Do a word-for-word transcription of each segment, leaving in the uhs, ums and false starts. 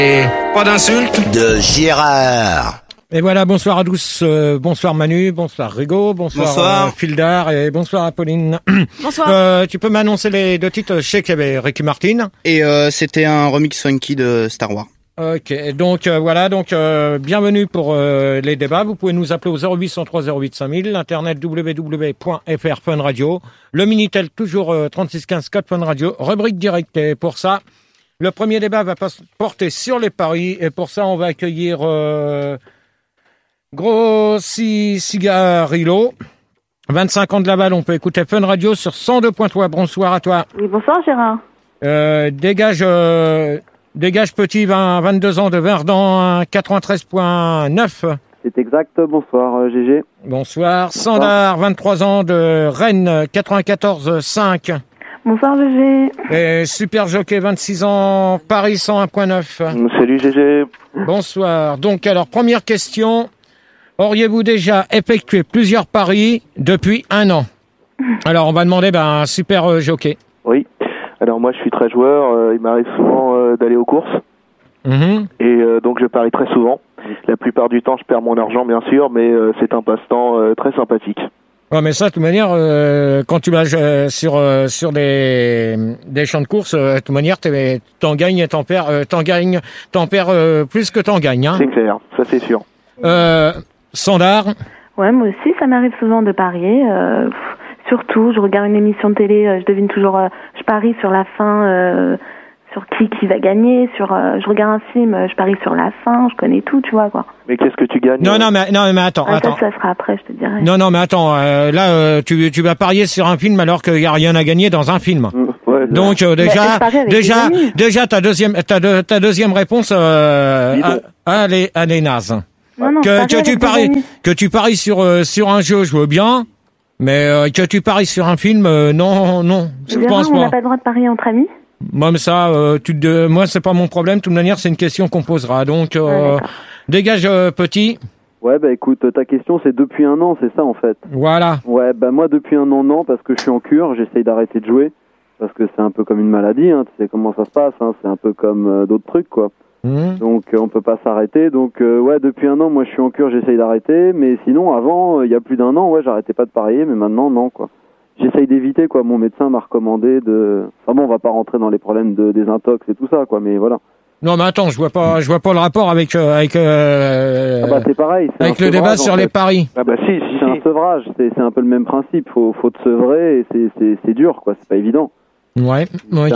Et pas d'insulte de Gérard. Et voilà, bonsoir à tous, euh, bonsoir Manu, bonsoir Rigo, bonsoir, bonsoir. Euh, Fildar et bonsoir Apolline. Bonsoir. Euh, tu peux m'annoncer les deux titres? Je sais qu'il y avait Ricky Martin. Et euh, c'était un remix funky de Star Wars. Ok, donc euh, voilà, donc euh, bienvenue pour euh, les débats. Vous pouvez nous appeler au zéro huit cent trois zéro huit cinq mille, l'internet w w w point f r Fun Radio, le Minitel toujours euh, trente-six quinze quatre Fun Radio, rubrique directe. Et pour ça, le premier débat va porter sur les paris et pour ça, on va accueillir euh, Grossi Cigarillo, vingt-cinq ans de Laval. On peut écouter Fun Radio sur cent deux point trois. Bonsoir à toi. Oui, bonsoir Gérard. Euh, dégage, euh, dégage petit, vingt, vingt-deux ans de Verdun, quatre-vingt-treize point neuf. C'est exact. Bonsoir G G. Bonsoir. Bonsoir. Sandar, vingt-trois ans de Rennes, quatre-vingt-quatorze virgule cinq. Bonsoir G G. Et Super Jockey, vingt-six ans, Paris cent un virgule neuf. Salut G G. Bonsoir. Donc alors, première question. Auriez-vous déjà effectué plusieurs paris depuis un an? Alors, on va demander ben, un Super euh, Jockey. Oui. Alors moi, je suis très joueur. Euh, il m'arrive souvent euh, d'aller aux courses. Mm-hmm. Et euh, donc, je parie très souvent. La plupart du temps, je perds mon argent, bien sûr, mais euh, c'est un passe-temps euh, très sympathique. Ouais, mais ça, de toute manière, euh, quand tu vas euh, sur euh, sur des des champs de course, euh, de toute manière, t'en gagnes et t'en perds, euh, t'en gagnes, t'en perds euh, plus que t'en gagnes. Hein. C'est clair, ça c'est sûr. Euh, Sandar. Ouais, moi aussi, ça m'arrive souvent de parier. Euh, pff, surtout, je regarde une émission de télé, euh, je devine toujours, euh, je parie sur la fin, euh, sur qui qui va gagner. Sur, euh, je regarde un film, euh, je parie sur la fin. Je connais tout, tu vois quoi. Mais qu'est-ce que tu gagnes? Non, non, mais non, mais attends, ah, attends. Ça, ça sera après, je te dirai. Non, non, mais attends. Euh, là, euh, tu tu vas parier sur un film alors qu'il y a rien à gagner dans un film. Mmh, ouais, Donc euh, déjà, déjà, déjà ta deuxième, ta, de, ta deuxième réponse, euh, à, à les, à les nazes. Non, non, que que tu paries, que tu paries sur euh, sur un jeu, je veux bien. Mais euh, que tu paries sur un film, euh, non, non, je pense pas. On n'a pas le droit de parier entre amis. Moi, mais ça, euh, tu de, moi, c'est pas mon problème. De toute manière, c'est une question qu'on posera. Donc, euh, ah, dégage, euh, petit. Ouais, bah écoute, ta question, c'est depuis un an, c'est ça en fait. Voilà. Ouais, bah moi, depuis un an, non, parce que je suis en cure, j'essaye d'arrêter de jouer, parce que c'est un peu comme une maladie, hein, tu sais comment ça se passe, hein, c'est un peu comme euh, d'autres trucs, quoi. Mmh. Donc, euh, on peut pas s'arrêter. Donc, euh, ouais, depuis un an, moi, je suis en cure, j'essaye d'arrêter, mais sinon, avant, il euh, y a plus d'un an, ouais, j'arrêtais pas de parier, mais maintenant, non, quoi. J'essaye d'éviter, quoi. Mon médecin m'a recommandé de... Enfin bon, on va pas rentrer dans les problèmes de, des intox et tout ça, quoi, mais voilà. Non, mais attends, je vois pas, je vois pas le rapport avec, euh, avec, euh, ah bah, c'est pareil. C'est avec le sevrage, débat sur fait. les paris. Ah bah, si, si, c'est si. un sevrage. C'est, c'est un peu le même principe. Faut, faut te sevrer et c'est, c'est, c'est dur, quoi. C'est pas évident. Ouais, ok.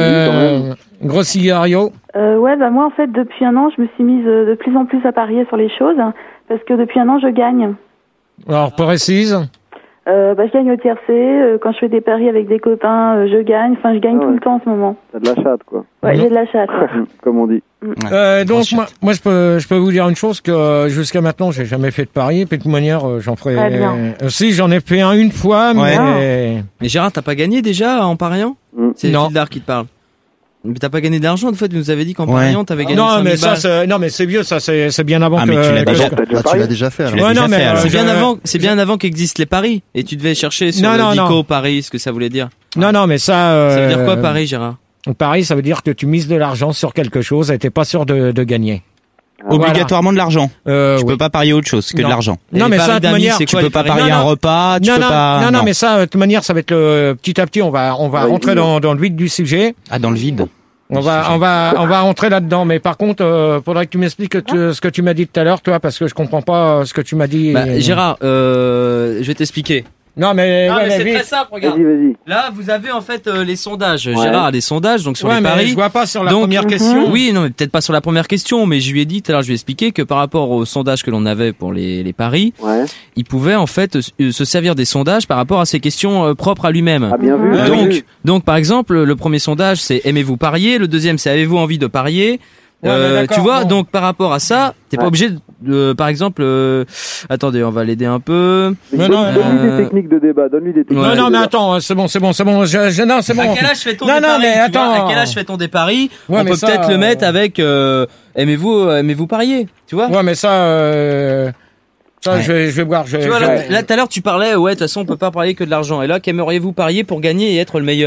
Euh, Gros cigario. Euh, ouais, bah, moi, en fait, depuis un an, je me suis mise de plus en plus à parier sur les choses, parce que depuis un an, je gagne. Alors, précise. Euh, bah, je gagne au tiercé, euh, quand je fais des paris avec des copains, euh, je gagne, enfin je gagne ah ouais. tout le temps en ce moment. T'as de la chatte, quoi. Ouais, mmh. j'ai de la chatte. Ouais. Comme on dit. Mmh. Euh, donc moi, moi je peux je peux vous dire une chose, que jusqu'à maintenant j'ai jamais fait de pari, puis de toute manière euh, j'en ferai. Euh, si j'en ai fait un une fois, ouais. mais. Mais Gérard, t'as pas gagné déjà en pariant? Mmh. C'est Fildar qui te parle. Mais t'as pas gagné d'argent, une fois tu nous avais dit qu'en ouais. pariant t'avais gagné. Non mais ça c'est non mais c'est vieux, ça c'est c'est bien avant ah, que. Mais tu l'as déjà, que... bah, tu l'as déjà fait. Tu l'as ouais, déjà non, mais, fait euh, c'est bien je... avant, c'est bien avant qu'existent les paris et tu devais chercher sur non, le non, Dico non. Paris ce que ça voulait dire. Non non mais ça. Euh... Ça veut dire quoi Paris, Gérard? Paris, ça veut dire que tu mises de l'argent sur quelque chose et t'es pas sûr de, de gagner. Obligatoirement voilà. de l'argent. Euh, tu oui. peux pas parier autre chose que non. de l'argent. Non, et mais ça, de manière, c'est quoi, tu peux pas parier non, un repas, tu non, peux non, pas. Non, non, non, mais ça, de toute manière, ça va être le petit à petit. On va, on va oui, rentrer dans, dans le vide du sujet. Ah, dans le vide. On va, on va, on va rentrer là-dedans. Mais par contre, euh, faudrait que tu m'expliques tu, ce que tu m'as dit tout à l'heure, toi, parce que je comprends pas ce que tu m'as dit. Bah, et... Gérard, euh, je vais t'expliquer. Non mais, non, ouais, mais c'est vite. très simple, regarde. Vas-y, vas-y. Là, vous avez en fait euh, les sondages. Ouais. Gérard a des sondages donc sur ouais, les mais paris. Je vois pas sur la donc, première mm-hmm. question. Oui, non, mais peut-être pas sur la première question, mais je lui ai dit tout à l'heure, je lui ai expliqué que par rapport aux sondages que l'on avait pour les, les paris, ouais. il pouvait en fait euh, se servir des sondages par rapport à ses questions euh, propres à lui-même. Ah, bien vu. Donc, oui. donc par exemple, le premier sondage c'est aimez-vous parier, le deuxième c'est avez-vous envie de parier. Ouais, euh, tu vois, bon. donc par rapport à ça, t'es ouais. pas obligé de, euh, par exemple, euh, attendez, on va l'aider un peu. Mais non, donne, donne-lui euh... des techniques de débat, donne-lui des techniques. Non, de non, débat. mais attends, c'est bon, c'est bon, c'est bon, je, je, non, c'est bon. À quel âge fait-on non, des non, paris, mais attends. vois, à quel âge fait-on des paris? Ouais, on peut ça, peut-être euh... le mettre avec, euh, aimez-vous, aimez-vous parier, tu vois? Ouais, mais ça, euh, ça, ouais. je vais, je vais voir, je Tu vois, je... là, là, tout à l'heure, tu parlais, ouais, de toute façon, on peut pas parier que de l'argent. Et là, qu'aimeriez-vous parier pour gagner et être le meilleur?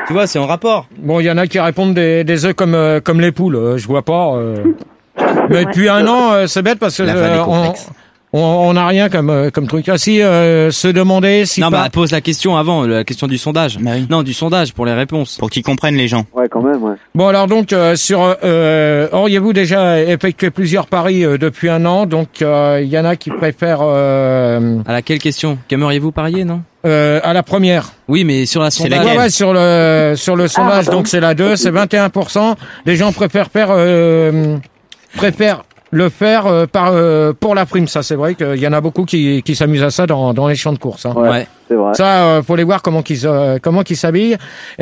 Tu vois, c'est en rapport. Bon, il y en a qui répondent des, des œufs comme euh, comme les poules. Euh, je vois pas. Euh... Mais ouais. Depuis un an, euh, c'est bête parce que euh, on, on on a rien comme euh, comme truc. Ah si, euh, se demander si. Non, pas... bah pose la question avant, la question du sondage. Bah oui. Non, du sondage pour les réponses, pour qu'ils comprennent les gens. Ouais, quand même. Ouais. Bon alors donc euh, sur euh, auriez-vous déjà effectué plusieurs paris euh, depuis un an? Donc il euh, y en a qui préfèrent. Euh... À laquelle question? Qu'aimeriez-vous parier, non? Euh, à la première. Oui, mais sur la sondage. Ouais, ouais, sur le sur le sondage, ah, donc c'est la deux, c'est vingt et un pour cent. Les gens préfèrent faire euh, préfèrent le faire euh, par euh, pour la prime. Ça, c'est vrai qu'il y en a beaucoup qui qui s'amusent à ça dans dans les champs de course. Hein. Ouais, c'est vrai. Ça, euh, faut les voir comment qu'ils euh, comment qu'ils s'habillent.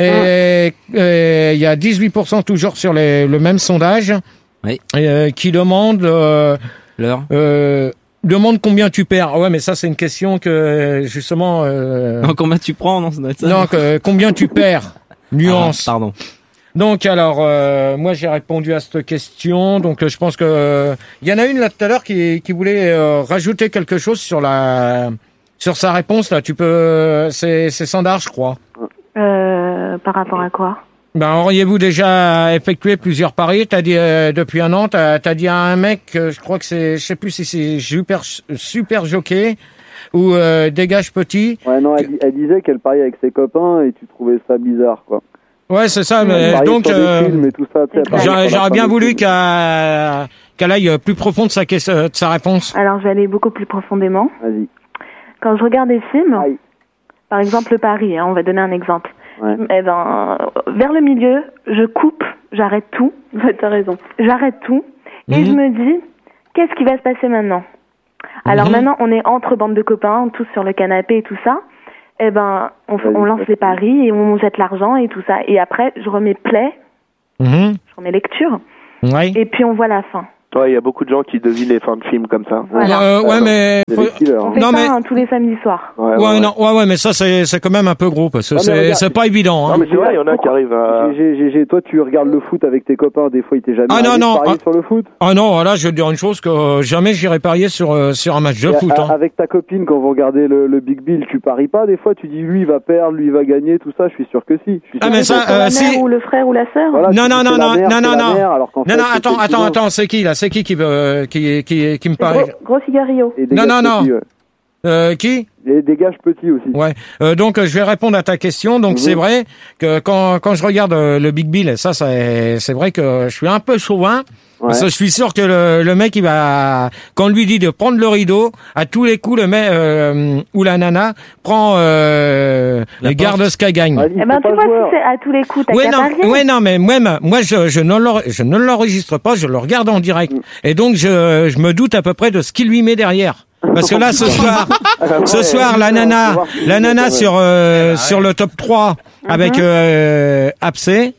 Et il ouais. y a dix-huit pour cent toujours sur les, le même sondage. Oui. Et, euh, qui demande euh, l'heure. Euh, demande combien tu perds. Ah ouais, mais ça c'est une question que justement. Euh... Non, combien tu prends, non, ça doit être ça. Non, que, combien tu perds. Nuance. Ah, pardon. Donc alors, euh, moi j'ai répondu à cette question. Donc euh, je pense que il y en a une là tout à l'heure qui qui voulait euh, rajouter quelque chose sur la sur sa réponse là. Tu peux, c'est c'est Sandar, je crois. Euh, par rapport à quoi? Ben, auriez-vous déjà effectué plusieurs paris? T'as dit euh, depuis un an, t'as t'as dit à un mec, euh, je crois que c'est, je sais plus si c'est super super jockey ou euh, dégage petit. Ouais non, elle, elle disait qu'elle pariait avec ses copains et tu trouvais ça bizarre quoi. Ouais c'est ça, mais donc euh, j'aurais, j'aurais bien voulu qu'elle qu'elle aille plus profond de sa de sa réponse. Alors je vais aller beaucoup plus profondément. Vas-y. Quand je regarde des films, Aïe. Par exemple le pari, hein, on va donner un exemple. Ouais. Eh ben, vers le milieu, je coupe, j'arrête tout. T'as raison. J'arrête tout et mmh. je me dis, qu'est-ce qui va se passer maintenant? Alors mmh. maintenant, on est entre bandes de copains, tous sur le canapé et tout ça. Eh ben, on, on lance les paris et on jette l'argent et tout ça. Et après, je remets play, mmh. je remets lecture, ouais. et puis on voit la fin. Ouais, il y a beaucoup de gens qui devinent les fins de films comme ça. Voilà. Euh, ouais, mais faut... on fait non, ça mais... hein, tous les samedis soirs. Ouais, ouais, ouais, non, ouais, ouais, mais ça c'est c'est quand même un peu gros parce que ah, c'est regarde, c'est pas évident. Hein. Non, mais c'est vrai, il y en a qui arrivent à. G G G, toi, tu regardes le foot avec tes copains, des fois, il t'est jamais ah non non parier ah, sur le foot. Ah non, voilà, je vais te dire une chose que euh, jamais j'irai parier sur euh, sur un match de et foot. À, hein. Avec ta copine, quand vous regardez le, le Big Bill, tu paries pas des fois, tu dis lui il va perdre, lui il va gagner, tout ça. Je suis sûr que si. Ah mais ça, euh, la si. Mère ou le frère ou la sœur. Voilà, non non non non non non non. Non non attends attends attends, c'est qui là? C'est qui qui veut qui qui qui me parie? Gros cigario. Non non non. Euh, qui? Et dégage petit aussi. Ouais. Euh, donc je vais répondre à ta question. Donc mmh. c'est vrai que quand quand je regarde euh, le Big Bill, ça c'est c'est vrai que je suis un peu chauvin. Ouais. Parce que je suis sûr que le, le mec il va, quand on lui dit de prendre le rideau, à tous les coups le mec euh, ou la nana prend euh, les gardes ce qu'elle gagne. Eh ben tu vois si c'est à tous les coups t'as ouais, qu'à non, parier. ouais non mais moi moi je je ne je ne l'enregistre pas, je le regarde en direct. Mmh. Et donc je je me doute à peu près de ce qu'il lui met derrière. Parce que là, ce soir, ce soir, la nana, la nana sur euh, sur le top trois avec euh, Abcé,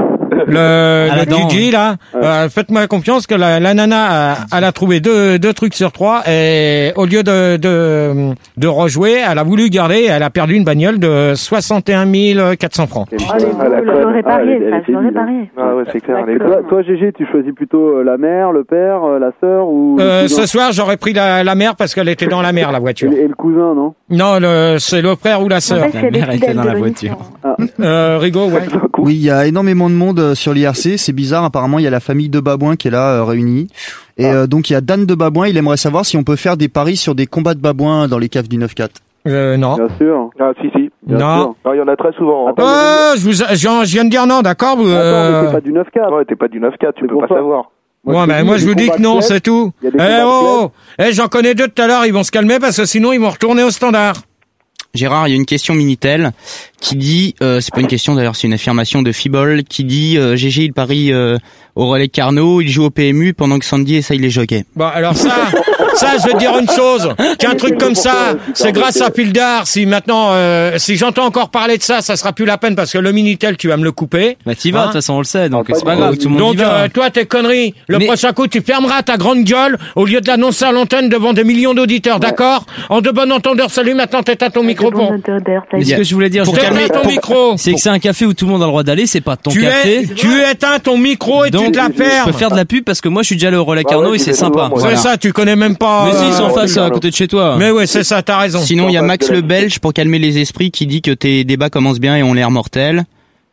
le, le Gigi là, euh, faites-moi confiance que la, la nana, a, elle a trouvé deux deux trucs sur trois et au lieu de de de rejouer, elle a voulu garder, elle a perdu une bagnole de soixante et un mille quatre cents francs. Ah, les je l'aurais parié, ça, je l'aurais parié. Ah ouais, c'est clair. Toi, toi, Gégé, tu choisis plutôt la mère, le père, la sœur ou euh, ce soir, j'aurais pris la, la mère parce qu'elle était dans la mer, la voiture. Et, et le cousin, non? Non, le, c'est le frère ou la sœur. En fait, la mère était dans la voiture. Ah. Euh, Rigaud, ouais. Oui, il y a énormément de monde sur l'I R C. C'est bizarre. Apparemment, il y a la famille de Babouin qui est là, euh, réunie. Et ah. euh, donc, il y a Dan de Babouin. Il aimerait savoir si on peut faire des paris sur des combats de babouins dans les caves du neuf quatre. Euh, non. Bien sûr. Ah, si, si. Bien non. Sûr. Ah, il y en a très souvent. Hein. Attends, oh, je, vous, je, je viens de dire non, d'accord vous, euh... Attends, mais t'es pas du neuf quatre. Ouais, t'es pas du neuf quatre, tu peux pas ça. Savoir. Moi, ouais, mais moi, je vous dis que non, c'est tout. Eh, oh, eh, j'en connais deux tout à l'heure, ils vont se calmer parce que sinon, ils vont retourner au standard. Gérard, il y a une question Minitel qui dit, euh, c'est pas une question d'ailleurs, c'est une affirmation de Fibol qui dit euh, G G il parie euh, au relais Carnot, il joue au P M U pendant que Sandy essaye les jockeys. Bon alors ça, ça je vais te dire une chose, qu'un truc comme ça, c'est grâce à Pildar. Si maintenant, euh, si j'entends encore parler de ça, ça sera plus la peine parce que le Minitel tu vas me le couper. Bah t'y vas, de hein toute façon on le sait, donc ah, c'est pas grave, tout le monde donc, y va. Donc euh, toi tes conneries, le mais... prochain coup tu fermeras ta grande gueule au lieu de l'annoncer à l'antenne devant des millions d'auditeurs, ouais. D'accord? En de bon entendeur, salut, maintenant t'éteins ton micro pour. Mais ce que je voulais dire, pour calmer ton micro, c'est que c'est un café où tout le monde a le droit d'aller, c'est pas ton tu café. Es, tu éteins ton micro et donc, tu te la fermes. Je peux faire de la pub parce que moi je suis déjà allé au relais Carnot ah ouais, et c'est sympa. C'est voilà. Ça, tu connais même pas. Mais si, ils sont en face à côté de chez toi. Mais ouais, c'est ça, t'as raison. Sinon, il y a Max le Belge pour calmer les esprits qui dit que tes débats commencent bien et ont l'air mortels.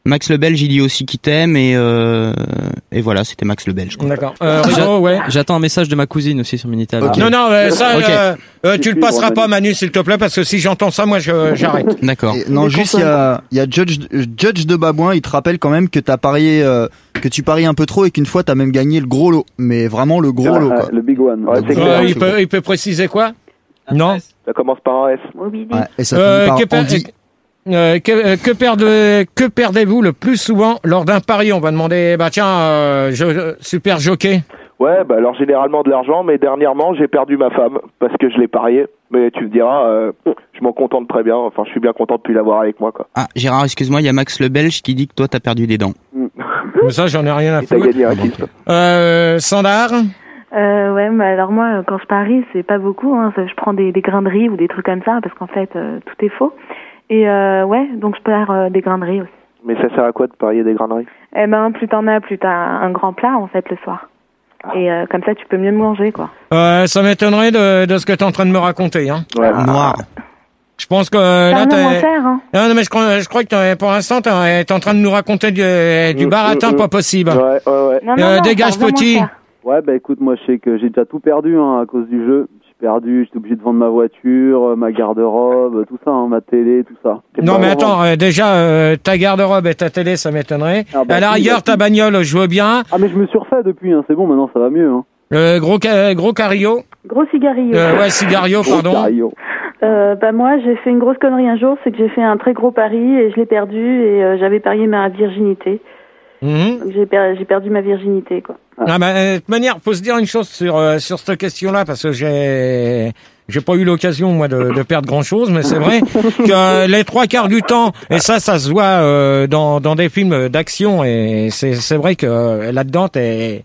Max le Belge, il dit aussi qu'il t'aime et euh, et voilà, c'était Max le Belge. Quoi. D'accord. Euh, Rigaud, ouais. J'attends un message de ma cousine aussi sur Minitel. Okay. Non, non, euh, ça, okay. euh, euh, tu le passeras pas, Manu, s'il te plaît, parce que si j'entends ça, moi, je, j'arrête. D'accord. Et, non, juste il y a, il y a Judge, Judge de Babouin, il te rappelle quand même que t'as parié, euh, que tu paries un peu trop et qu'une fois t'as même gagné le gros lot, mais vraiment le gros Ah, lot. Quoi. Le big one. Ouais, c'est Euh, clair. il peut, il peut préciser quoi? Non. Ça commence par un S. Moby Dick. Ouais, et ça Euh, finit que, par per- Andy. euh, que, euh, que, perdez, que perdez-vous le plus souvent lors d'un pari? On va demander, bah tiens, euh, je, super jockey. Ouais, bah alors généralement de l'argent, mais dernièrement j'ai perdu ma femme parce que je l'ai parié. Mais tu me diras, euh, je m'en contente très bien. Enfin, je suis bien content de plus l'avoir avec moi, quoi. Ah, Gérard, excuse-moi, il y a Max le Belge qui dit que toi t'as perdu des dents. Mais ça, j'en ai rien à Et t'as foutre. gagné un kiff. Euh, Sandar. Euh, ouais, mais alors moi, euh, quand je parie, c'est pas beaucoup. Hein. Ça, je prends des, des grains de riz ou des trucs comme ça, parce qu'en fait, euh, tout est faux. Et euh, ouais, donc je perds euh, des grains de riz aussi. Mais ça sert à quoi de parier des graineries? Eh ben, plus t'en as, plus t'as un grand plat, en fait, le soir. Et euh, comme ça, tu peux mieux manger, quoi. Euh, ça m'étonnerait de, de ce que t'es en train de me raconter, hein. Ouais. Noir. Je pense que euh, là, C'est un moins t'es... cher, hein. Non, non, mais je crois, je crois que t'es- pour l'instant, t'es t'es en train de nous raconter du, du baratin pas possible. Ouais, ouais, ouais. Non, non, Euh, non, dégage, c'est vraiment petit. cher. Ouais, bah écoute, moi je sais que j'ai déjà tout perdu hein, à cause du jeu. J'ai perdu, j'étais obligé de vendre ma voiture, ma garde-robe, tout ça, hein, ma télé, tout ça. Non, mais attends, euh, déjà, euh, ta garde-robe et ta télé, ça m'étonnerait. Ah, bah, à la si, rigueur, bah, ta si. bagnole, je veux bien. Ah mais je me suis refait depuis, hein, c'est bon, maintenant ça va mieux. Hein. Euh, gros, ca- gros cario. Gros cigarillo. Euh, ouais, cigario, pardon. Cario. Euh, bah moi, j'ai fait une grosse connerie un jour, c'est que j'ai fait un très gros pari et je l'ai perdu et euh, j'avais parié ma virginité. Mhm. Donc j'ai, per- j'ai perdu ma virginité, quoi. Ah, bah, euh, de toute manière, faut se dire une chose sur euh, sur cette question-là, parce que j'ai j'ai pas eu l'occasion moi de, de perdre grand-chose, mais c'est vrai que euh, les trois quarts du temps, et ça, ça se voit euh, dans dans des films d'action, et c'est c'est vrai que euh, là-dedans t'es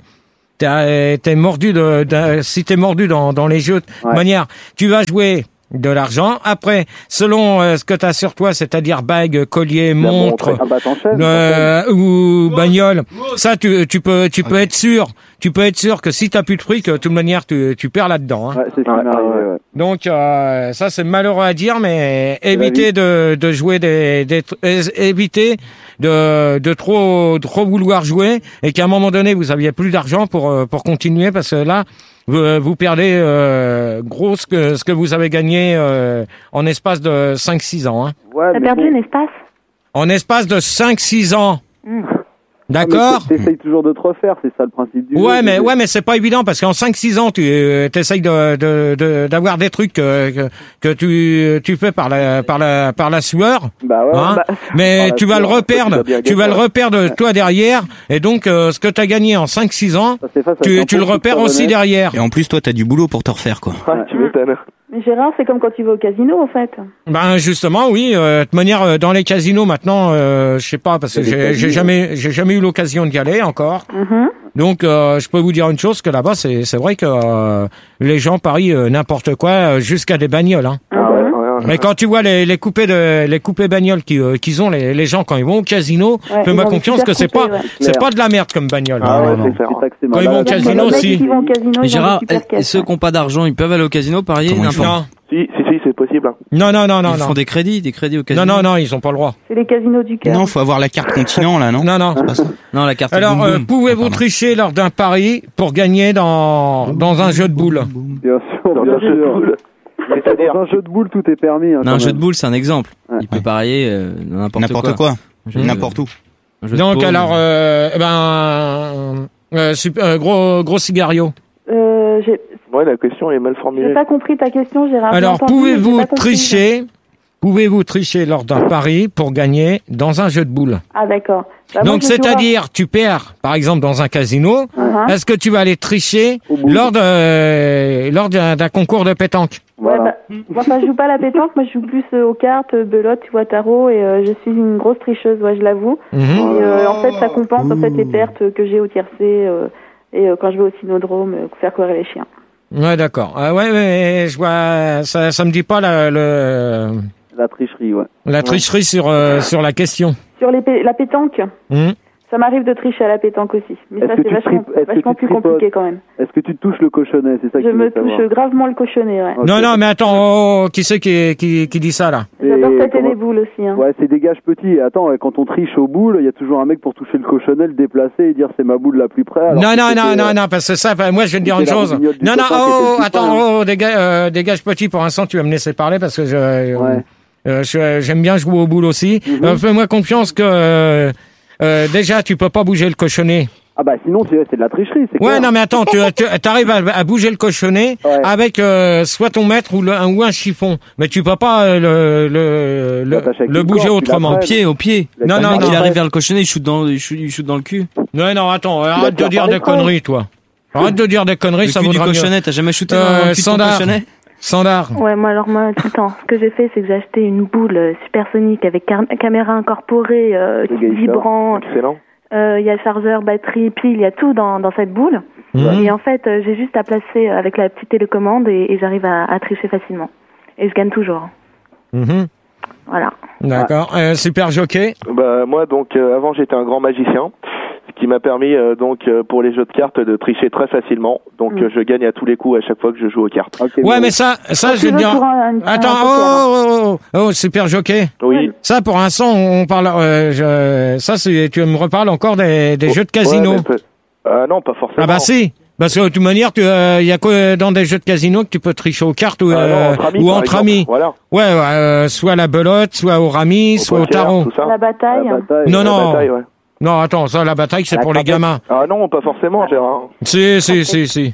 t'es t'es mordu de, de si t'es mordu dans dans les jeux de Ouais. manière, tu vas jouer de l'argent. Après, selon euh, ce que t'as sur toi, c'est-à-dire bague, collier, La montre. Ah bah t'enchaînes. Euh, ou bagnole, ça tu tu peux tu peux être sûr, tu peux être sûr que si t'as plus de fric, de toute manière tu tu perds là-dedans. Hein. Ouais, c'est ce qui Ouais, m'est arrivé, ouais. ouais. Donc euh, ça c'est malheureux à dire, mais évitez de de jouer des, des é- évitez de de trop trop vouloir jouer et qu'à un moment donné vous aviez plus d'argent pour euh, pour continuer, parce que là vous, vous perdez euh, gros ce que ce que vous avez gagné euh, en espace de cinq six ans. Hein. Ouais, T'as mais perdu bon. un espace? En espace de cinq six ans. Mmh. D'accord? Ah, mais T'essayes toujours de te refaire, c'est ça le principe du jeu. Ouais, mais c'est- ouais, mais c'est pas évident parce qu'en cinq six ans, tu euh, essayes de de de- d'avoir des trucs que que, que tu tu fais par la par la par la sueur, Bah ouais, hein. bah, Mais par la tu vas le sueur, reperdre, tu vas bien tu vas le gagner. reperdre toi derrière, et donc euh, ce que tu as gagné en cinq six ans, ça, c'est face à tu un tu le pauvre repères petit aussi honnête. derrière. Et en plus, toi, t'as du boulot pour te refaire, quoi. Ouais, tu m'étonnes. Mais Gérard, c'est comme quand tu vas au casino, en fait. Ben justement, oui. euh, De toute manière, euh, dans les casinos maintenant, euh, je sais pas parce que Il y a des j'ai j'ai casinos. jamais j'ai jamais eu l'occasion d'y aller encore. Mhm. Donc, euh, je peux vous dire une chose, que là-bas, c'est c'est vrai que euh, les gens parient euh, n'importe quoi, euh, jusqu'à des bagnoles. Hein. Ah ouais, Mhm. ouais, ouais. Mais quand tu vois les, les coupés de les coupés bagnoles qui euh, qu'ils ont les, les gens quand ils vont au casino, Ouais, fais-moi ils ont des confiance super que c'est pas coupés, ouais. c'est Clair. pas de la merde comme bagnole. Ah ouais, non, c'est clair. C'est ça que c'est Quand ils vont au malade. casino Les mecs aussi. qui vont au casino, ils ont Gérard, des super et, et caisses, ceux hein. qui n'ont pas d'argent, ils peuvent aller au casino parier Comment ils n'importe. Non, Si, si, si, c'est possible. hein. non, non, non, non, Ils non, font des crédits, des crédits au casino. non, non, non, ils ont pas le droit. C'est les casinos du cœur. Non, faut avoir la carte continent, là, non? Non, non. C'est pas ça. Non, la carte. Alors, boum, euh, boum. pouvez-vous pardon. tricher lors d'un pari pour gagner dans dans un jeu de boules? Bien sûr, Dans bien un jeu de sûr. boules. C'est-à-dire, Dans un jeu de boules, tout est permis. Hein, Non, quand un jeu de même. boules, c'est un exemple. Ouais. Il peut parier euh, n'importe quoi. N'importe quoi. Un jeu de- N'importe où. un jeu de Donc paume. alors, euh, eh ben, euh, super, euh, gros gros cigario. Euh, j'ai, ouais, la question est mal j'ai formulée. pas compris ta question, Gérard. J'ai Alors, entendu, mais j'ai pouvez-vous pas compris. tricher, pouvez-vous tricher lors d'un pari pour gagner dans un jeu de boules? Ah, d'accord. Bah, moi, Donc, je joue à- c'est-à-dire, tu perds, par exemple, dans un casino, Uh-huh. est-ce que tu vas aller tricher Au bout. lors de, lors d'un, d'un concours de pétanque? Ouais, Voilà. bah, moi, enfin, je joue pas à la pétanque, moi, je joue plus euh, aux cartes, euh, belote, tu vois, tarot, et euh, je suis une grosse tricheuse, ouais, je l'avoue. Mhm. Et euh, en fait, ça compense en fait les pertes que j'ai au tiercé euh, et euh, quand je vais au cynodrome euh, faire courir les chiens. Ouais, d'accord. Ah ouais, mais je vois, ça, ça me dit pas la, le, La tricherie, ouais. la tricherie sur, euh, sur la question. Sur les pé- la pétanque, Mhm. ça Ça m'arrive de tricher à la pétanque aussi, mais Est-ce ça que c'est tu vachement, tripes- est-ce que vachement tu plus tripotes compliqué quand même. Est-ce que tu te touches le cochonnet, c'est ça que Je tu veux me touche savoir. gravement le cochonnet, ouais. Ok. Non, non, mais attends, oh, oh, qui c'est qui, qui, qui dit ça, là? J'adore Et tâter comment- des boules aussi, hein. Ouais, c'est des gages petits. Et attends, ouais, quand on triche aux boules, il y a toujours un mec pour toucher le cochonnet, le déplacer et dire c'est ma boule la plus près. alors Non, que non, c'était, non, euh, non, non, parce que ça, enfin, moi, je vais te dire une c'était la chose. roubignotte du Non, non, copain qui était oh, le plus attends, fin, oh, dégage, euh, dégage petit, pour l'instant, tu vas me laisser parler parce que je, euh, Ouais. euh, je- j'aime bien jouer aux boules aussi. Mhm. Euh, fais-moi confiance que, euh, euh, déjà, tu peux pas bouger le cochonnet. Ah bah sinon, tu sais, c'est de la tricherie, c'est Ouais, clair. non, mais attends, tu, tu arrives à, à bouger le cochonnet Ouais. avec euh, soit ton mètre ou, le, un, ou un chiffon, mais tu peux pas euh, le, le, le, L'attacher avec le une bouger corde, tu autrement. Au l'apprêtes. pied, au pied. La Non, non, taille, Quand il non. arrive vers le cochonnet, il shoot dans, il shoot, il shoot dans le cul. Non, non, attends, arrête de tire dire par des l'écran. conneries, toi. Arrête de dire des conneries, Le ça cul du vaudra mieux. cochonnet, t'as jamais shooté Euh, dans le cul de ton Sandar. cochonnet? Sandar. Ouais, moi alors moi tout le temps. Ce que j'ai fait, c'est que j'ai acheté une boule euh, supersonique avec car- caméra incorporée, euh, Le gars, il vibrant. Excellent. Euh, Il y a chargeur, batterie, pile, il y a tout dans, dans cette boule. Mhm. Et en fait, euh, j'ai juste à placer avec la petite télécommande et, et j'arrive à, à tricher facilement. Et je gagne toujours. Mhm. Voilà. D'accord. Euh, super jockey. Bah moi donc euh, avant j'étais un grand magicien, ce qui m'a permis euh, donc euh, pour les jeux de cartes de tricher très facilement. Donc Mm. euh, je gagne à tous les coups à chaque fois que je joue aux cartes. Ok, Ouais, bon. mais ça, ça, Quand je tu vais te veux dire. pour un- un- Attends, un oh, poker, hein. oh, oh, oh, super jockey. Oui. Ça, pour l'instant, on parle. Euh, je, ça, c'est. Tu me reparles encore des, des Oh, jeux de casino. ouais, mais peut- Ah non, pas forcément. Ah bah si. Parce que de toute manière, il euh, y a que dans des jeux de casino que tu peux tricher aux cartes ou, Ah non, euh, entre amis, ou par entre exemple. amis. Voilà. Ouais, ouais euh, soit la belote, soit au rami, Au soit au poker, tarot. tout ça. La bataille. La bataille. Non, La non. bataille, ouais. Non, attends, ça, la bataille, c'est La pour les crapette. gamins. Ah non, pas forcément, Gérard. Si, si, si, si.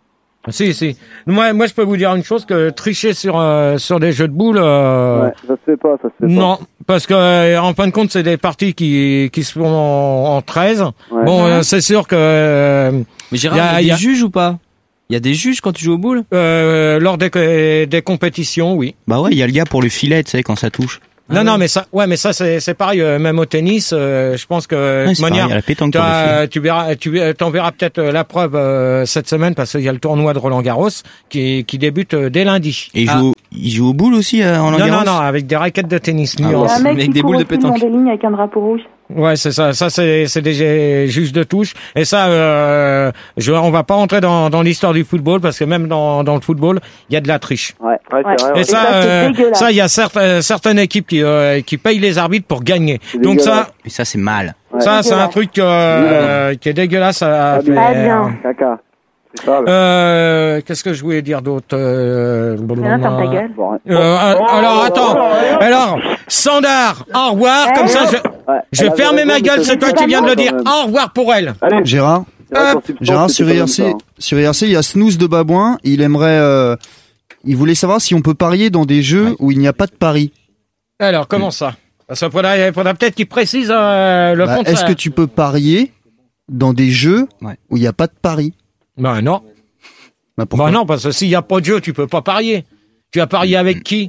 Si, si. Moi, moi, je peux vous dire une chose, que tricher sur, euh, sur des jeux de boules, euh, Ouais, ça se fait pas, ça se fait non. Parce que, euh, en fin de compte, c'est des parties qui, qui se font en, en treize. Ouais. Bon, euh, c'est sûr que, euh, Mais Gérard, Y a- il y a, y des a- juges ou pas? Il y a des juges quand tu joues aux boules? euh, lors des, des compétitions, oui. Bah ouais, il y a le gars pour le filet, tu sais, quand ça touche. Non, non, mais ça, ouais, mais ça, c'est, c'est pareil, euh, même au tennis, euh, je pense que, de Ouais, toute c'est pareil, manière, à la pétanque pour le filet. t'as- tu verras, tu ver- t'en verras peut-être euh, la preuve euh, cette semaine parce qu'il y a le tournoi de Roland Garros qui, qui débute euh, dès lundi. Et il Ah. joue, il joue aux boules aussi, euh, en Non, Langaros non, non, avec des raquettes de tennis Ah Il y nuances. a un mec Avec qui des court boules de aussi le long pétanque. des lignes avec un drapeau rouge. Ouais, c'est ça. Ça, c'est, c'est des juges de touche. Et ça, euh, je, on va pas rentrer dans, dans l'histoire du football parce que même dans, dans le football, il y a de la triche. Ouais. Ouais, Ouais. c'est vrai. Et ouais. ça, ça, c'est euh, dégueulasse. ça, il y a certaines, certaines équipes qui, euh, qui payent les arbitres pour gagner. C'est Donc ça, dégueulasse. Et ça, c'est mal. Ouais. ça, c'est un Dégueulasse. truc euh, qui est dégueulasse à, à Ah, bien. Ah, faire. bien. Caca. C'est ça, là. Euh, qu'est-ce que je voulais dire d'autre euh, Maintenant, ferme ta gueule. Bon, ouais. euh, alors attends, alors Sandar, au revoir, comme ça je, Ouais. je vais Elle a fermer raison, ma mais gueule, ça c'est toi se qui fait viens de pas le dire. quand même. Au revoir pour elle. Allez. Gérard, Gérard, Euh, sur substance, Gérard c'était sur pas I R comme C, ça, hein. sur I R C, il y a Snooze de Babouin. Il aimerait, euh, il voulait savoir si on peut parier dans des jeux où il n'y a pas de pari. Alors comment ça? Parce qu'il faudra, faudra peut-être qu'il précise euh, le Bah, fond de est-ce ça. que tu peux parier dans des jeux Ouais. où il n'y a pas de pari? Bah non. Bah, pourquoi Bah non, parce que s'il n'y a pas de jeu, tu peux pas parier. Tu as parié avec qui?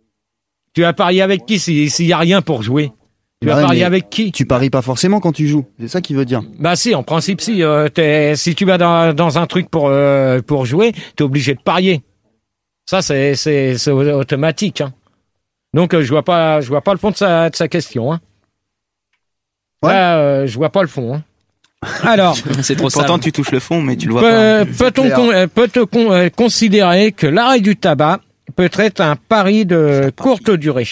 Tu as parié avec qui si- s'il n'y a rien pour jouer? Tu Bah as ouais, parié mais avec qui? Tu paries pas forcément quand tu joues. C'est ça qu'il veut dire. Bah si, en principe si. Euh, t'es- si tu vas dans, dans un truc pour euh, pour jouer, t'es obligé de parier. Ça c'est c'est c'est au- automatique. Hein. Donc euh, je vois pas je vois pas le fond de sa de sa question. Hein. Ouais. Là, euh, je vois pas le fond. Hein. Alors, C'est trop Pourtant, sale. tu touches le fond, mais tu le vois pas. peut, peut-on clair. con- euh, peut-on con- euh, considérer que l'arrêt du tabac peut être un pari de courte durée?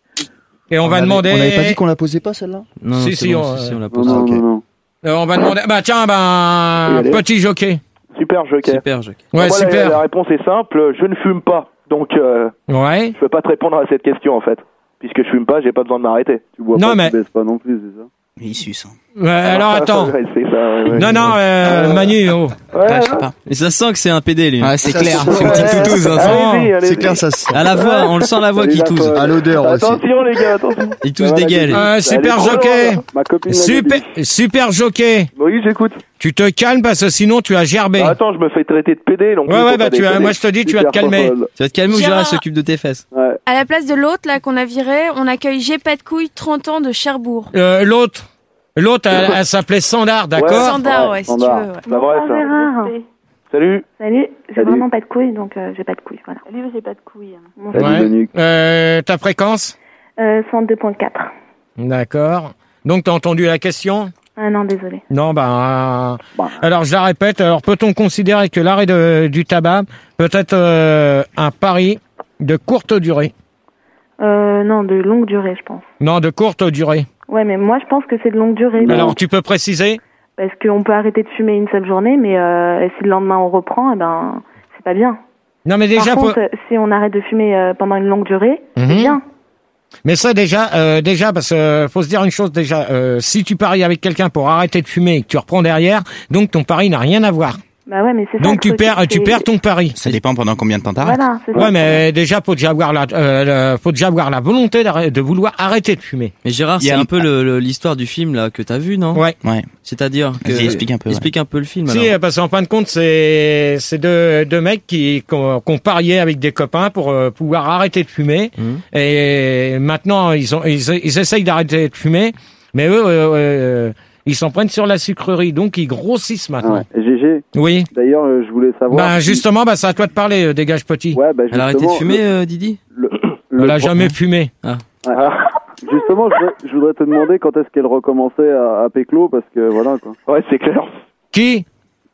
Et on, va avait- demander. On n'avait pas dit qu'on la posait pas celle-là? Non, Si, c'est si, bon, on, si, si, euh, on l'a Non, posé. non, ok. non, non. Euh, on va demander. Bah tiens, ben Oui, allez. petit jockey. Super joker. Super, Jacques. Ouais, Moi, la- super. La, réponse est simple, je ne fume pas. Donc, euh, Ouais. je peux pas te répondre à cette question, en fait. Puisque je fume pas, j'ai pas besoin de m'arrêter. Tu bois Non, pas, mais- tu baisses pas non plus, c'est ça? Mais il suce. Hein. Ouais, alors attends. Ouais, c'est ça, ouais, ouais. Non, non, euh, Manu, oh. Ouais, Ah, je sais ouais. pas. Et ça sent que c'est un P D, lui. Ouais, c'est Ça clair. sent- C'est une petite toutouse. Hein, ça. Allez-y, allez-y. C'est clair, ça se sent. À la voix, on le sent la voix Salut, qui la tousse. folle. À l'odeur aussi. Attention, les gars, attention. Il tousse Ça va, des la gueules. Euh, super Allez, jockey. Ma copine Super, l'avait dit. super jockey. Oui, j'écoute. Tu te calmes parce que sinon tu as gerbé. Ah, attends, je me fais traiter de pédé, donc. Ouais, faut ouais, pas bah tu as, déconner. moi je te dis, tu vas te Super calmer. folle. Tu vas te calmer ou Gérard. Gérard s'occupe de tes fesses? Ouais. À la place de l'autre, là, qu'on a viré, on accueille J'ai pas de couilles, trente ans de Cherbourg. Euh, l'autre, l'autre, elle, elle s'appelait Sandar, d'accord? Standard, ouais, si tu standard. veux. Ouais. C'est pas vrai, ça. Gérard. Salut. Salut, j'ai Salut. vraiment pas de couilles, donc euh, j'ai pas de couilles, voilà. Lui, j'ai pas de couilles. Mon Salut, Ouais. Monique. Euh, ta fréquence? Euh, cent deux virgule quatre. D'accord. Donc t'as entendu la question? Ah non, désolé. Non, ben, euh, alors je la répète. Alors, peut-on considérer que l'arrêt de, du tabac peut être euh, un pari de courte durée? Euh, non, de longue durée, je pense. Non, de courte durée. Ouais, mais moi, je pense que c'est de longue durée. Alors, mais... tu peux préciser? Parce qu'on peut arrêter de fumer une seule journée, mais euh, si le lendemain on reprend, eh ben, c'est pas bien. Non, mais déjà, Par contre, faut... si on arrête de fumer euh, pendant une longue durée, Mhm. c'est bien. Mais ça déjà, euh, déjà parce que euh, faut se dire une chose déjà. Euh, si tu paries avec quelqu'un pour arrêter de fumer et que tu reprends derrière, donc ton pari n'a rien à voir. Bah ouais, mais c'est ça. Donc le tu truc, perds, c'est- tu perds ton pari. Ça dépend pendant combien de temps t'arrêtes. Voilà, c'est ça. Ouais, mais déjà faut déjà avoir la, euh, le- faut déjà avoir la volonté d'arrêter- de vouloir arrêter de fumer. Mais Gérard, Il y c'est a un un- peu le- le- l'histoire du film là que t'as vu, non? Ouais. Ouais. C'est-à-dire que Vas-y, explique un peu, ouais. explique un peu le film. Si, alors. parce qu'en fin de compte, c'est c'est deux deux mecs qui qui ont, qui ont parié avec des copains pour euh, pouvoir arrêter de fumer. Mhm. Et maintenant, ils ont ils, ils essayent d'arrêter de fumer, mais eux, euh, euh, ils s'en prennent sur la sucrerie, donc ils grossissent maintenant. Ouais. G G, Oui. d'ailleurs, euh, je voulais savoir... Ben si- justement, ben c'est à toi de parler, euh, dégage petit. Ouais, bah, Elle a arrêté de justement, fumer, le- euh, Didi? le- Elle le a pro- jamais fumé. Ouais. Justement, je voudrais, je voudrais te demander quand est-ce qu'elle recommençait à, à Péclo, parce que voilà quoi. Ouais, c'est clair. Qui?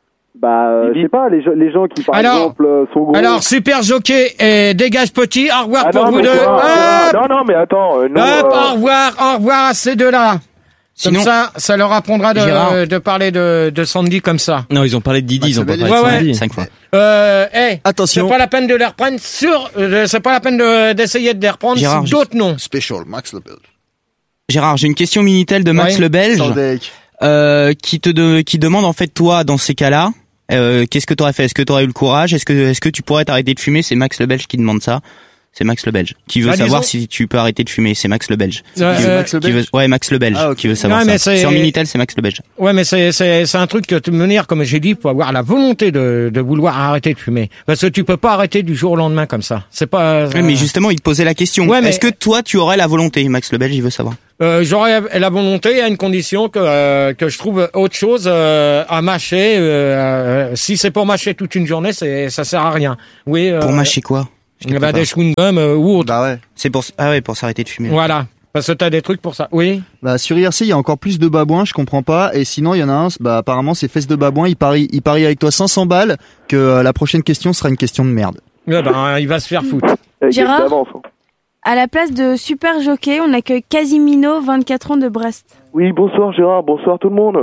Bah, euh, je sais pas, les, gens- les gens qui par Alors- exemple euh, sont gros. Alors, super jockey et dégage petit, au revoir Ah pour non, vous mais deux. quoi, Hop, non, non, mais attends, euh, nous, hop, euh, au revoir, au revoir à ces deux-là. Comme Sinon- ça, ça leur apprendra de, Gérard. de parler de, de Sandy comme ça. Non, ils ont parlé de Didi, ils ont pas Maxwell, parlé de ouais, Sandy. Cinq fois. Euh, hey, Attention. c'est pas la peine de les reprendre sur, euh, c'est pas la peine de- d'essayer de les reprendre Gérard, sur d'autres noms. Special, Max le Belge. Gérard, j'ai une question Minitel de Max Ouais. le Belge Sans deck. euh, qui te de, qui demande en fait toi dans ces cas-là, euh, qu'est-ce que t'aurais fait? Est-ce que t'aurais eu le courage? Est-ce que est-ce que tu pourrais t'arrêter de fumer? C'est Max le Belge qui demande ça. C'est Max le Belge qui veut Bah, savoir disons- si tu peux arrêter de fumer. C'est Max le Belge. Ouais, Qui veut- euh, Max le qui Belge veut- ouais, Max le Belge Ah, ok. qui veut savoir Ouais, mais ça. c'est- Sur Minitel, c'est Max le Belge. Ouais, mais c'est c'est c'est un truc que de toute manière, comme j'ai dit, faut avoir la volonté de de vouloir arrêter de fumer, parce que tu peux pas arrêter du jour au lendemain comme ça. C'est pas. Ouais, mais justement, il te posait la question. Ouais, mais- Est-ce que toi, tu aurais la volonté? Max le Belge, il veut savoir. Euh, j'aurais la volonté à une condition que euh, que je trouve autre chose euh, à mâcher. Euh, euh, si c'est pour mâcher toute une journée, c'est ça sert à rien. Oui. Euh, Pour mâcher quoi? Je eh t'écoute ben, pas. des chewing-gums euh, ou autre. Bah ouais. C'est pour ah ouais, pour s'arrêter de fumer. Voilà. Parce que t'as des trucs pour ça. Oui. Bah sur I R C, il y a encore plus de babouins, je comprends pas. Et sinon, il y en a un, bah apparemment, c'est Fesses de Babouin. Il parie, il parie avec toi cinq cents balles que euh, la prochaine question sera une question de merde. Eh ben, il va se faire foutre. avec Gérard d'avance, hein. À la place de super jockey, on accueille Casimino, vingt-quatre ans de Brest. Oui, bonsoir Gérard, bonsoir tout le monde.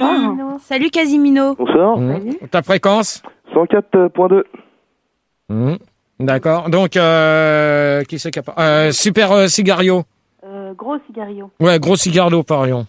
Salut Casimino. Bonsoir. Mmh. Ta fréquence cent quatre virgule deux. Mmh. D'accord. Donc, euh, qui c'est qui a pas euh, Super euh, Cigario. Euh, gros cigario. Ouais, gros cigario, parions.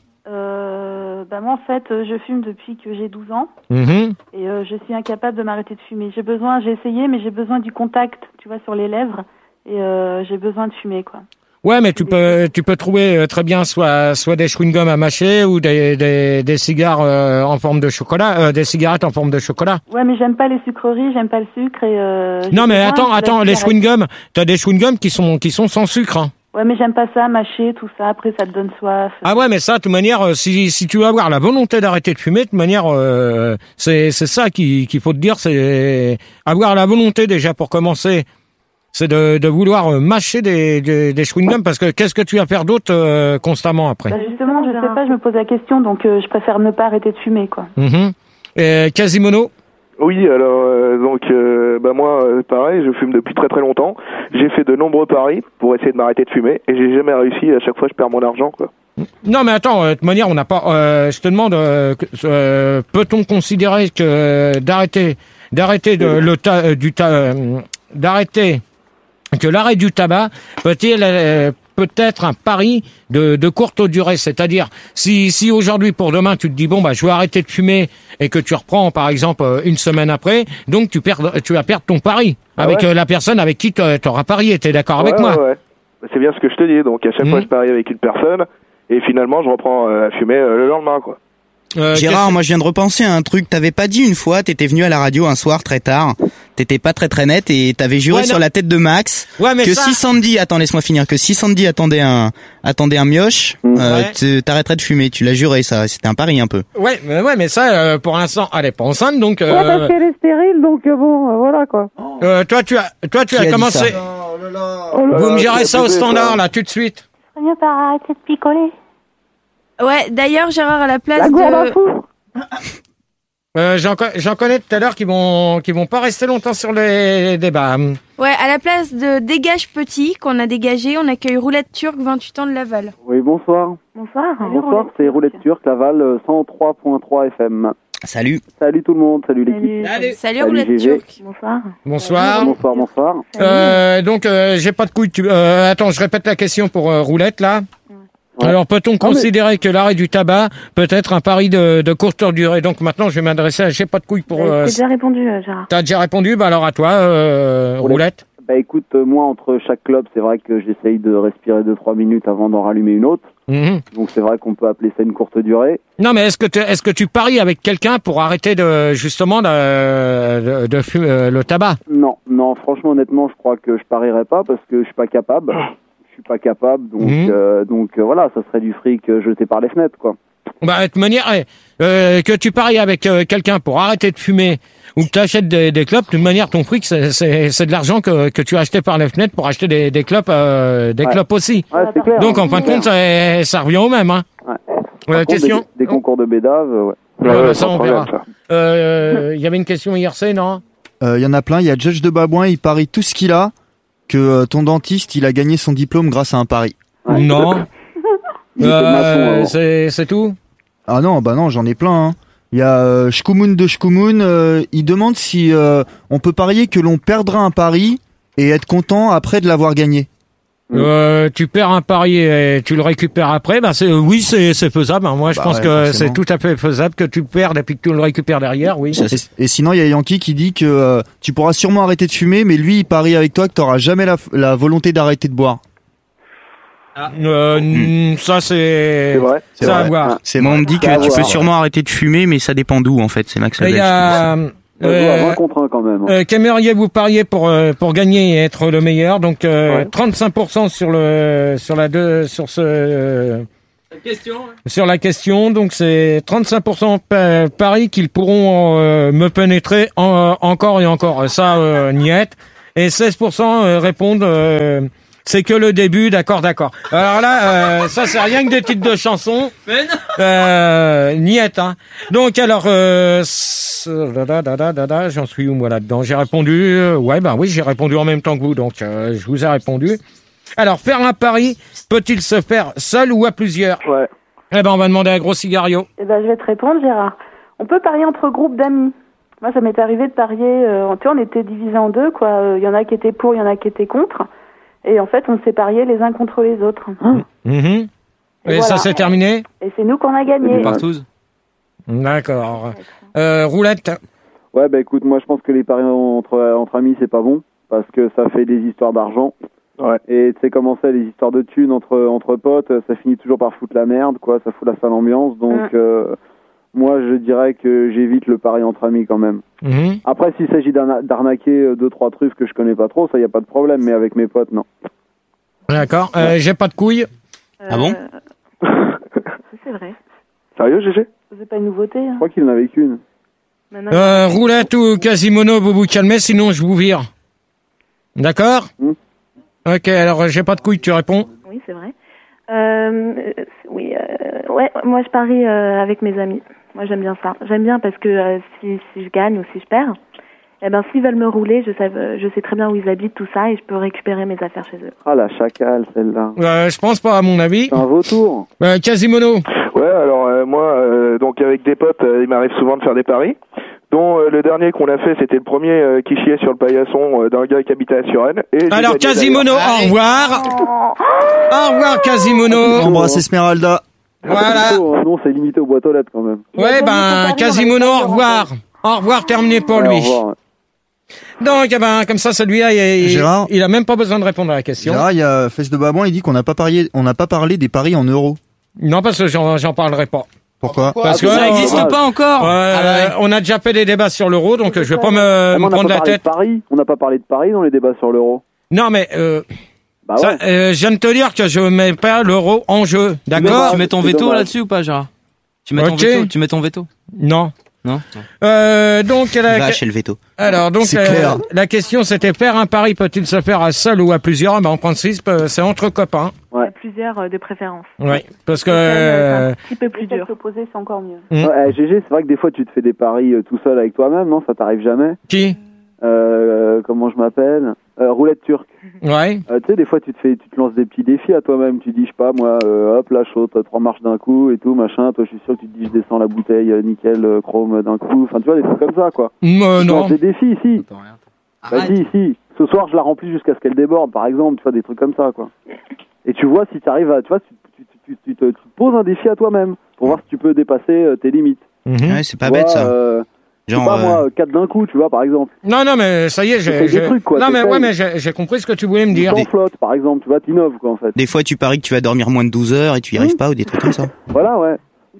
Euh, bah moi, en fait, euh, je fume depuis que j'ai douze ans Mhm. et euh, je suis incapable de m'arrêter de fumer. J'ai besoin, j'ai essayé, mais j'ai besoin du contact, tu vois, sur les lèvres et euh, j'ai besoin de fumer, quoi. Ouais, mais tu peux, tu peux trouver euh, très bien soit, soit des chewing-gums à mâcher ou des, des, des cigares euh, en forme de chocolat, euh, des cigarettes en forme de chocolat. Ouais, mais j'aime pas les sucreries, j'aime pas le sucre et. Euh, j'ai Non, mais besoin attends, de la attends, les cigarette. chewing-gums, t'as des chewing-gums qui sont, qui sont sans sucre. Hein. Ouais, mais j'aime pas ça, mâcher, tout ça. Après, ça te donne soif. Ah ouais, mais ça, de toute manière, euh, si, si tu veux avoir la volonté d'arrêter de fumer, de toute manière, euh, c'est, c'est ça qu'il, qu'il faut te dire, c'est avoir la volonté déjà pour commencer. C'est de, de vouloir euh, mâcher des, des, des chewing-gums parce que qu'est-ce que tu vas faire d'autre euh, constamment après? Bah justement, je sais pas, je me pose la question, donc euh, je préfère ne pas arrêter de fumer, quoi. Mhm. Et Quasimodo? Oui, alors euh, donc euh, bah moi euh, pareil, je fume depuis très très longtemps. J'ai fait de nombreux paris pour essayer de m'arrêter de fumer et j'ai jamais réussi. À chaque fois, je perds mon argent, quoi. Non, mais attends, euh, de toute manière, on n'a pas. Euh, je te demande, euh, que- euh, peut-on considérer que euh, d'arrêter, d'arrêter de, le ta, euh, du ta, euh, d'arrêter que l'arrêt du tabac peut-il euh, peut-être un pari de, de courte durée, c'est-à-dire si si aujourd'hui pour demain tu te dis bon bah je vais arrêter de fumer et que tu reprends par exemple euh, une semaine après, donc tu perds tu vas perdre ton pari Ah avec ouais euh, la personne avec qui tu auras parié. T'es d'accord avec Ouais, moi? ouais, ouais. C'est bien ce que je te dis. Donc à chaque Mhm. fois, je parie avec une personne et finalement, je reprends euh, à fumer euh, le lendemain, quoi. Euh, Gérard, qu'est-ce- moi je viens de repenser à un truc. T'avais pas dit une fois, t'étais venu à la radio un soir très tard. T'étais pas très très net et t'avais juré Ouais, non. sur la tête de Max Ouais, mais que ça- si Sandy, attends laisse-moi finir, que si Sandy attendait un attendait un mioche, euh, Ouais. tu- t'arrêterais de fumer. Tu l'as juré, ça. C'était un pari un peu. Ouais, mais ouais, mais ça, euh, pour l'instant, elle est pas enceinte, donc. Euh, Ouais, parce qu'elle est stérile, donc euh, bon, euh, voilà, quoi. euh, toi, tu as, toi, tu Qui a as dit commencé. ça Oh Vous là me là, gérez c'est ça au abusé, standard ça. là, tout de suite. C'est mieux par arrêter de picoler. Ouais, d'ailleurs, Gérard, à la place La gourde de... en four. Euh, j'en, co- j'en connais tout à l'heure qui vont, qui vont pas rester longtemps sur les débats. Ouais, à la place de Dégage Petit, qu'on a dégagé, on accueille Roulette Turque, vingt-huit ans de Laval. Oui, bonsoir. Bonsoir. Bonsoir, c'est Roulette Turque, Laval, euh, cent trois point trois F M. Salut. Salut tout le monde, salut l'équipe. Salut, Salut, Salut, Roulette G G. Turque. Bonsoir. Bonsoir. Bonsoir, bonsoir. Euh, donc, euh, j'ai pas de couilles. Tu... Euh, attends, je répète la question pour euh, Roulette, là. Ouais. Alors, peut-on mais- considérer que l'arrêt du tabac peut être un pari de, de courte durée? Donc, maintenant, je vais m'adresser à J'ai pas de couilles pour... J'ai Euh, déjà répondu, euh, Gérard. T'as déjà répondu? Bah alors, à toi, euh, Roulette. Roulette. Bah écoute, euh, moi entre chaque club, c'est vrai que j'essaye de respirer deux trois minutes avant d'en rallumer une autre. Mhm. Donc c'est vrai qu'on peut appeler ça une courte durée. Non, mais est-ce que, tu- est-ce que tu paries avec quelqu'un pour arrêter de, justement, de, de, de fumer euh, le tabac? Non, non, franchement, honnêtement, je crois que je parierais pas parce que je suis pas capable. Je suis pas capable, donc Mhm. euh, donc euh, voilà, ça serait du fric euh, jeté par les fenêtres, quoi. Bah, de toute manière, eh, euh, que tu paries avec euh, quelqu'un pour arrêter de fumer ou que tu achètes des, des clopes, de toute manière, ton fric, c'est, c'est, c'est de l'argent que, que tu as acheté par les fenêtres pour acheter des, des clopes, euh, des Ouais. clopes aussi. Ouais, c'est clair. Donc, en fin de C'est compte, clair. ça, ça revient au même, hein. Ouais. Euh, Par contre, question? des, des concours de bédave, euh, ouais. Ouais, Ouais, bah, sans ça, on problème, verra. ça. Euh, il y avait une question I R C, non? Il euh, y en a plein. Il y a Judge de Babouin, il parie tout ce qu'il a, que euh, ton dentiste, il a gagné son diplôme grâce à un pari. Ouais. Non. Il était Euh, maçon, avant. c'est, c'est tout? Ah non, bah non, j'en ai plein. Hein. Il y a euh, Shkumun de Shkumun, euh, il demande si euh, on peut parier que l'on perdra un pari et être content après de l'avoir gagné. Euh, tu perds un pari et tu le récupères après, ben c'est, oui, c'est, c'est faisable. hein. Moi, je Bah pense ouais, que forcément. c'est tout à fait faisable que tu perdes et puis que tu le récupères derrière, oui. Et, et sinon, il y a Yankee qui dit que euh, tu pourras sûrement arrêter de fumer, mais lui, il parie avec toi que tu n'auras jamais la, la volonté d'arrêter de boire. Euh, n- ça, c'est, C'est vrai. C'est ça à vrai. voir. C'est Moi, on vrai. me dit que Ça va tu peux voir. sûrement arrêter de fumer, mais ça dépend d'où, en fait. C'est Max Et Lebel il y qui dit ça. a, Ça joue à euh, vingt contre un quand même. hein. euh, qu'aimeriez-vous parier pour euh, pour gagner et être le meilleur? Donc euh, Ouais. trente-cinq pour cent sur le sur la deux sur ce euh, sur la question. Donc c'est trente-cinq pour cent pa- paris qu'ils pourront euh, me pénétrer en- encore et encore. Ça euh, niette. Et seize pour cent euh, répondent euh, c'est que le début, d'accord, d'accord. Alors là, euh, ça c'est rien que des titres de chansons. Euh, niette, hein. Donc alors, euh, s- da, da, da, da, da, da, j'en suis où moi là-dedans? J'ai répondu, euh, ouais, ben oui, j'ai répondu en même temps que vous, donc euh, je vous ai répondu. Alors, faire un pari, peut-il se faire seul ou à plusieurs? Ouais. Eh ben, on va demander à Gros Cigario. Eh ben, je vais te répondre, Gérard. On peut parier entre groupes d'amis. Moi, ça m'est arrivé de parier. Euh, tu vois, on était divisés en deux, quoi. Il y en a qui étaient pour, il y en a qui étaient contre. Et en fait, on s'est pariés les uns contre les autres. Mhm. Et Et voilà. ça, c'est terminé? Et c'est nous qu'on a gagné. Ouais. Partouze. D'accord. Euh, roulette. Ouais, bah écoute, moi je pense que les paris entre, entre amis c'est pas bon parce que ça fait des histoires d'argent. Ouais. Et tu sais comment c'est, les histoires de thunes entre, entre potes, ça finit toujours par foutre la merde, quoi, ça fout la sale ambiance. Donc, Mm. euh, moi je dirais que j'évite le pari entre amis quand même. Mhm. Après, s'il s'agit d'arna- d'arnaquer euh, deux, trois trucs que je connais pas trop, ça y a pas de problème, mais avec mes potes, non. D'accord. Euh, j'ai pas de couilles. Ah bon Euh, C'est vrai. Sérieux, G G? C'est pas une nouveauté. Hein. Je crois qu'il en avait qu'une. Maintenant, Euh, roulette ou Quasimodo, vous vous calmez, sinon je vous vire. D'accord? Mm. Ok, alors j'ai pas de couilles, tu réponds. Oui, c'est vrai. Euh, euh, oui, euh, ouais, moi je parie euh, avec mes amis. Moi j'aime bien ça. J'aime bien parce que euh, si, si je gagne ou si je perds, eh ben s'ils veulent me rouler, je sais, euh, je sais très bien où ils habitent, tout ça, et je peux récupérer mes affaires chez eux. Ah la chacale, celle-là. Euh, je pense pas, à mon avis. C'est un vautour. Euh, Quasimodo. Ouais, alors euh, moi, euh, donc avec des potes, euh, il m'arrive souvent de faire des paris. Dont euh, le dernier qu'on a fait, c'était le premier euh, qui chiait sur le paillasson euh, d'un gars qui habitait à Suresnes. Et j'ai Alors gagné, Quasimodo, d'ailleurs. au revoir. Au revoir Quasimodo. Embrasse Esmeralda. Voilà. Oh, non, c'est limité aux boîtes aux lettres quand même. Ouais, ben Quasimodo, au revoir. Au revoir, terminé pour Ouais, lui. au revoir, ouais. Donc, eh ben, comme ça, celui-là, il, Gérard il a même pas besoin de répondre à la question. Gérard, il y a Fesse de Babouin, il dit qu'on n'a pas parié, on n'a pas parlé des paris en euros. Non, parce que j'en, j'en parlerai pas. Pourquoi? Parce que Ça euh, n'existe ouais. pas encore. euh, Ah ouais. on a déjà fait des débats sur l'euro, donc euh, je vais pas me, Ah, mais me on n'a prendre pas la parlé tête. de Paris. On n'a pas parlé de Paris dans les débats sur l'euro. Non, mais euh, Bah ça, ouais. euh, je viens de te dire que je mets pas l'euro en jeu, d'accord? Tu mets ton c'est veto dommage. là-dessus ou pas, Gérard? Tu mets ton Ok. veto. Tu mets ton veto. Non. Non. Euh, donc la, Vache et le veto. alors donc C'est la, clair. la question c'était faire un pari peut-il se faire à seul ou à plusieurs? Ben en principe euh, c'est entre copains. Ouais. plusieurs euh, de préférence. Oui, parce que... C'est un petit peu plus dur. S'opposer, c'est encore mieux. Mmh. Ouais, G G, c'est vrai que des fois tu te fais des paris euh, tout seul avec toi-même, non? Ça t'arrive jamais? Qui? euh, Comment je m'appelle? euh, Roulette turque. Ouais. Euh, tu sais, des fois tu te fais, tu te lances des petits défis à toi-même. Tu dis, je sais pas, moi, euh, hop, là, je saute trois marches d'un coup et tout, machin. Toi, je suis sûr que tu te dis, je descends la bouteille euh, nickel, euh, chrome d'un coup. Enfin, tu vois, des trucs comme ça, quoi. Mmh, euh, tu non. lances des défis, ici. Bah, si, si. Ce soir, je la remplis jusqu'à ce qu'elle déborde, par exemple. Tu vois, des trucs comme ça, quoi. Et tu vois si tu arrives à, tu vois, tu, tu, tu, tu, te, tu te poses un défi à toi-même pour voir si tu peux dépasser euh, tes limites. Mmh. Ouais, c'est pas Tu bête vois, ça. Euh, Genre, je sais pas, euh... moi, quatre d'un coup, tu vois, par exemple. Non, non, mais ça y est, j'ai... des trucs, quoi, non, mais t'essayes. ouais, mais j'ai, j'ai compris ce que tu voulais me dire. Sans flotte, par exemple, tu vois, t'innoves, quoi, en fait. Des fois, tu paries que tu vas dormir moins de douze heures et tu y arrives pas ou des trucs comme ça. Voilà, ouais.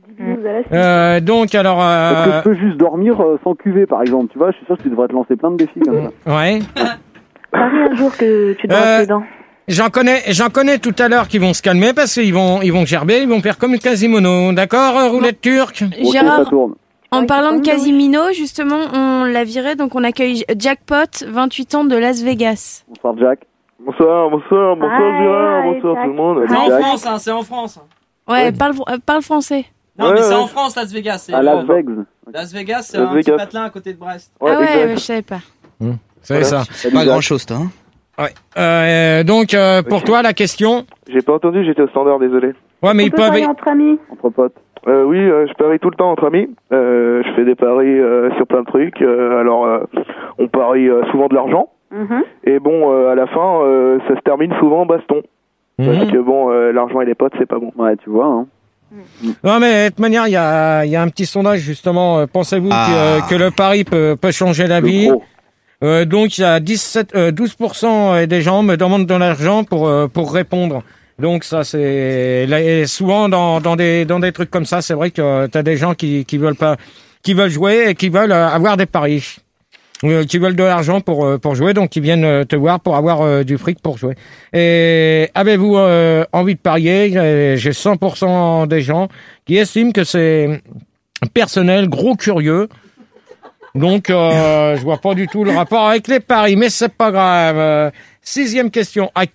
Euh, donc, alors... Euh... Parce que je peux juste dormir euh, sans cuver, par exemple, tu vois, je suis sûr que tu devrais te lancer plein de défis comme ça. Ouais. Parie un jour que tu dois Euh, être dedans. J'en connais, j'en connais tout à l'heure qui vont se calmer parce qu'ils vont, ils vont gerber, ils vont faire comme Quasimodo, d'accord, euh, roulette turque. Gérard, en parlant de Casimino, justement, on l'a viré, donc on accueille Jackpot, vingt-huit ans de Las Vegas. Bonsoir, Jack. Bonsoir, bonsoir, bonsoir Gérard, bonsoir tout le monde. C'est en France, hein, c'est en France. Ouais, parle, euh, parle français. Non, Ouais, mais c'est ouais. en France, Las Vegas. C'est À Las Vegas. Las Vegas, c'est Las un Vegas. petit patelin à côté de Brest. Ouais, ah ouais, exact. ouais, je savais pas. Mmh. C'est ça. C'est pas grand chose, toi. Hein. Ouais. Euh, donc, euh, pour toi, la question. J'ai pas entendu, j'étais au standard, désolé. Ouais, mais On ils peut peuvent. parier entre amis. Entre potes. Euh, oui, euh, je parie tout le temps entre amis. Euh, je fais des paris euh, sur plein de trucs. Euh, alors, euh, on parie euh, souvent de l'argent. Mhm. Et bon, euh, à la fin, euh, ça se termine souvent en baston. Mhm. Parce que bon, euh, l'argent et les potes, c'est pas bon. Ouais, tu vois, hein. Non, mais de toute manière, il y a, il y a un petit sondage justement. Euh, Pensez-vous Ah. que, que le pari peut, peut changer la Le vie? gros. Euh, donc il y a dix-sept, euh, douze pour cent des gens me demandent de l'argent pour euh, pour répondre. Donc ça c'est là, et souvent dans dans des dans des trucs comme ça, c'est vrai que t'as des gens qui qui veulent pas qui veulent jouer et qui veulent euh, avoir des paris. Euh, qui veulent de l'argent pour euh, pour jouer, donc ils viennent euh, te voir pour avoir euh, du fric pour jouer. Et avez-vous euh, envie de parier? J'ai- J'ai cent pour cent des gens qui estiment que c'est personnel, gros curieux. Donc, euh, je vois pas du tout le rapport avec les paris, mais c'est pas grave. Euh, sixième question. À